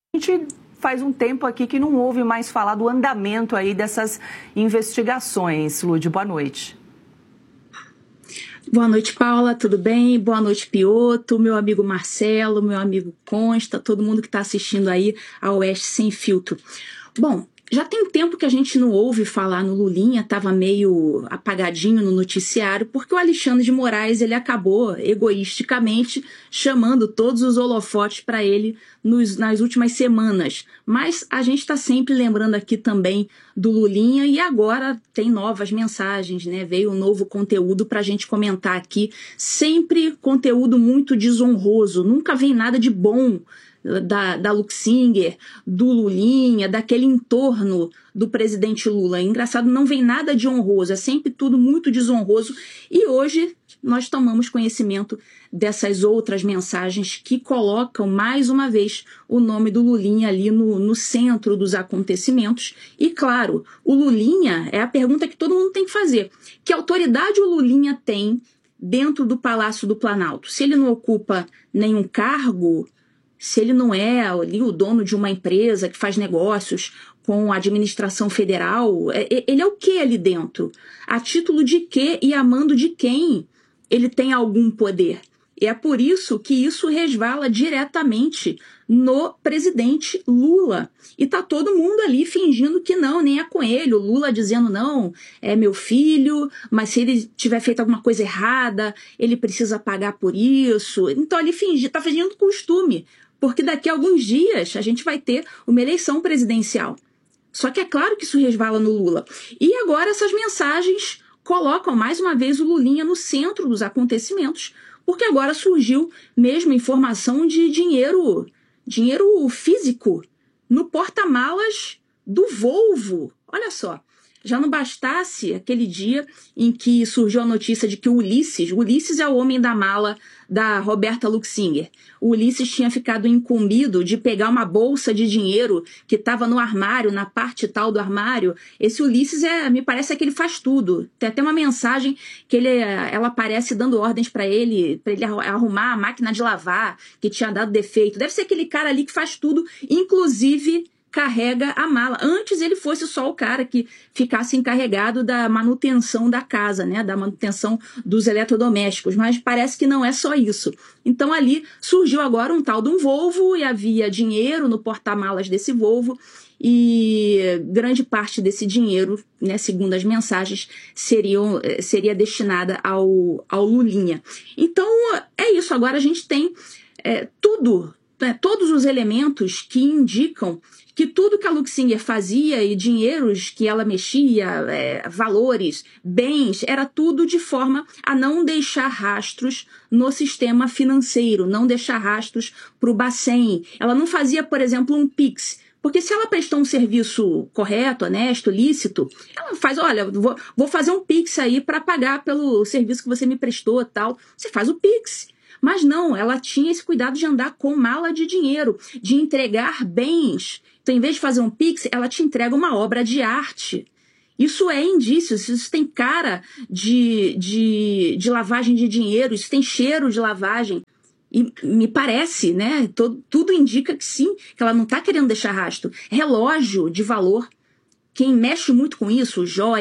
A gente faz um tempo aqui que não ouve mais falar do andamento aí dessas investigações. Lud, boa noite. Boa noite, Paula, tudo bem? Boa noite, Pioto, meu amigo Marcelo, meu amigo Consta, todo mundo que está assistindo aí ao Oeste Sem Filtro. Bom, já tem tempo que a gente não ouve falar no Lulinha, estava meio apagadinho no noticiário, porque o Alexandre de Moraes ele acabou egoisticamente chamando todos os holofotes para ele nas últimas semanas. Mas a gente está sempre lembrando aqui também do Lulinha e agora tem novas mensagens, né? Veio um novo conteúdo para a gente comentar aqui. Sempre conteúdo muito desonroso, nunca vem nada de bom da Luxinger, do Lulinha, daquele entorno do presidente Lula. Engraçado, não vem nada de honroso, é sempre tudo muito desonroso. E hoje nós tomamos conhecimento dessas outras mensagens que colocam mais uma vez o nome do Lulinha ali no centro dos acontecimentos. E claro, o Lulinha é a pergunta que todo mundo tem que fazer. Que autoridade o Lulinha tem dentro do Palácio do Planalto? Se ele não ocupa nenhum cargo, se ele não é ali o dono de uma empresa que faz negócios com a administração federal, ele é o que ali dentro? A título de quê e a mando de quem ele tem algum poder? E é por isso que isso resvala diretamente no presidente Lula. E tá todo mundo ali fingindo que não, nem é com ele. O Lula dizendo, não, é meu filho, mas se ele tiver feito alguma coisa errada, ele precisa pagar por isso. Então ele tá fingindo costume, porque daqui a alguns dias a gente vai ter uma eleição presidencial. Só que é claro que isso resvala no Lula. E agora essas mensagens colocam mais uma vez o Lulinha no centro dos acontecimentos, porque agora surgiu mesmo informação de dinheiro físico no porta-malas do Volvo. Olha só, já não bastasse aquele dia em que surgiu a notícia de que o Ulisses é o homem da mala da Roberta Luxinger. O Ulisses tinha ficado incumbido de pegar uma bolsa de dinheiro que estava no armário, na parte tal do armário. Esse Ulisses me parece que ele faz tudo. Tem até uma mensagem que ela aparece dando ordens para ele arrumar a máquina de lavar que tinha dado defeito. Deve ser aquele cara ali que faz tudo, inclusive carrega a mala. Antes ele fosse só o cara que ficasse encarregado da manutenção da casa, né, da manutenção dos eletrodomésticos, mas parece que não é só isso. Então ali surgiu agora um tal de um Volvo e havia dinheiro no porta-malas desse Volvo e grande parte desse dinheiro, né, segundo as mensagens, seria destinada ao Lulinha. Então é isso, agora a gente tem todos os elementos que indicam que tudo que a Luxinger fazia e dinheiros que ela mexia, valores, bens, era tudo de forma a não deixar rastros no sistema financeiro, não deixar rastros para o Bacen. Ela não fazia, por exemplo, um Pix, porque se ela prestou um serviço correto, honesto, lícito, ela faz, olha, vou fazer um Pix aí para pagar pelo serviço que você me prestou, tal. Você faz o Pix. Mas não, ela tinha esse cuidado de andar com mala de dinheiro, de entregar bens. Então, em vez de fazer um Pix, ela te entrega uma obra de arte. Isso é indício, isso tem cara de lavagem de dinheiro, isso tem cheiro de lavagem. E me parece, né? Tudo indica que sim, que ela não está querendo deixar rastro. Relógio de valor. Quem mexe muito com isso, joia,